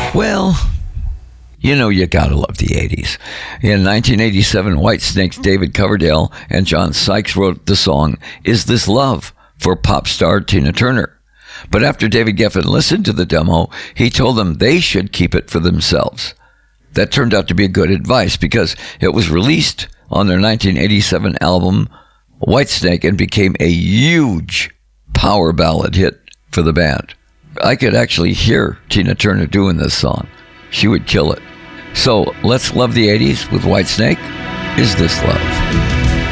Well, you know you gotta love the 80s. In 1987, Whitesnake's David Coverdale and John Sykes wrote the song, Is This Love? For pop star Tina Turner. But after David Geffen listened to the demo, he told them they should keep it for themselves. That turned out to be good advice because it was released on their 1987 album, Whitesnake, and became a huge power ballad hit for the band. I could actually hear Tina Turner doing this song. She would kill it. So let's love the 80s with Whitesnake. Is This Love?